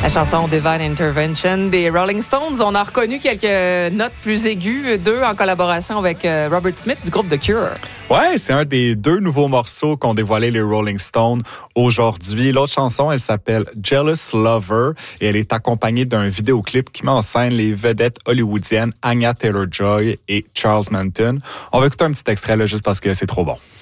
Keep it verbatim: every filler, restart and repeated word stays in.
La chanson Divine Intervention des Rolling Stones. On a reconnu quelques notes plus aiguës d'eux en collaboration avec Robert Smith du groupe The Cure. Ouais, c'est un des deux nouveaux morceaux qu'ont dévoilé les Rolling Stones aujourd'hui. L'autre chanson, elle s'appelle Jealous Lover et elle est accompagnée d'un vidéoclip qui met en scène les vedettes hollywoodiennes Anya Taylor-Joy et Charles Manson. On va écouter un petit extrait là, juste parce que c'est trop bon.